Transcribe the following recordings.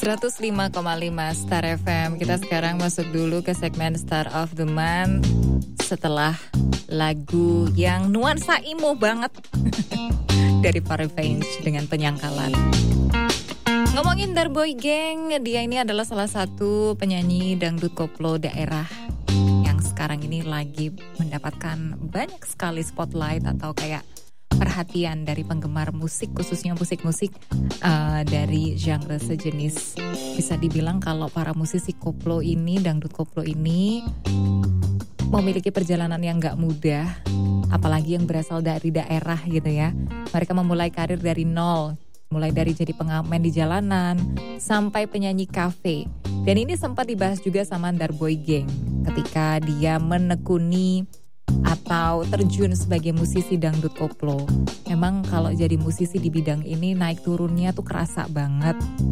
105,5 Star FM. Kita sekarang masuk dulu ke segmen Star of the Month. Setelah lagu yang nuansa emo banget dari Parvenge dengan Penyangkalan. Ngomongin Darboy Gang, dia ini adalah salah satu penyanyi dangdut koplo daerah yang sekarang ini lagi mendapatkan banyak sekali spotlight atau kayak perhatian dari penggemar musik, khususnya musik-musik dari genre sejenis. Bisa dibilang kalau para musisi koplo ini, dangdut koplo ini memiliki perjalanan yang gak mudah, apalagi yang berasal dari daerah gitu ya. Mereka memulai karir dari nol, mulai dari jadi pengamen di jalanan sampai penyanyi kafe. Dan ini sempat dibahas juga sama Darboy Gang ketika dia menekuni atau terjun sebagai musisi dangdut koplo. Memang kalau jadi musisi di bidang ini naik turunnya tuh kerasa banget.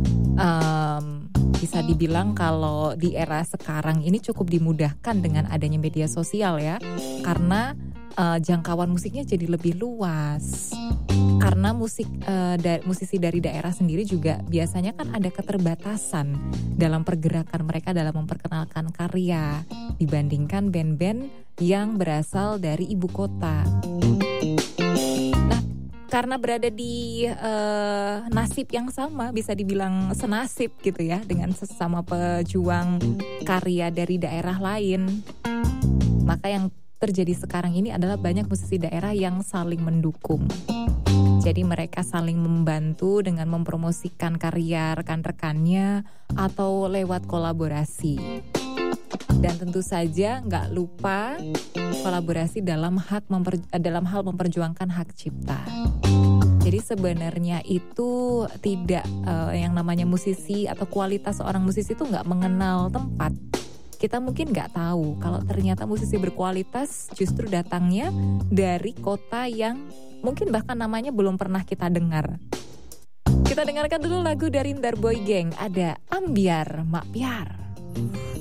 Bisa dibilang kalau di era sekarang ini cukup dimudahkan dengan adanya media sosial ya, karena jangkauan musiknya jadi lebih luas. Karena musisi dari daerah sendiri juga biasanya kan ada keterbatasan dalam pergerakan mereka dalam memperkenalkan karya dibandingkan band-band yang berasal dari ibu kota. Nah, karena berada di nasib yang sama, bisa dibilang senasib gitu ya dengan sesama pejuang karya dari daerah lain, maka yang terjadi sekarang ini adalah banyak musisi daerah yang saling mendukung. Jadi mereka saling membantu dengan mempromosikan karya rekan-rekannya atau lewat kolaborasi. Dan tentu saja nggak lupa kolaborasi dalam hal memperjuangkan hak cipta. Jadi sebenarnya itu tidak yang namanya musisi atau kualitas seorang musisi itu nggak mengenal tempat. Kita mungkin nggak tahu kalau ternyata musisi berkualitas justru datangnya dari kota yang mungkin bahkan namanya belum pernah kita dengar. Kita dengarkan dulu lagu dari Darboy Gang, ada Ambiar Mak Piar.